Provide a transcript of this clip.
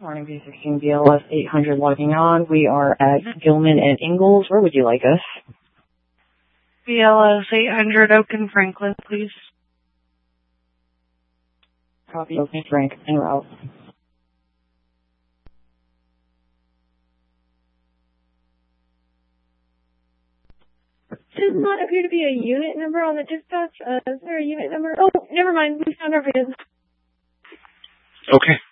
Morning, B16 BLS 800 logging on. We are at Gilman and Ingalls. Where would you like us? BLS 800 Oak and Franklin, please. Copy, Oak and Frank, en route. Does not appear to be a unit number on the dispatch. Is there a unit number? Oh, never mind. We found our van. Okay.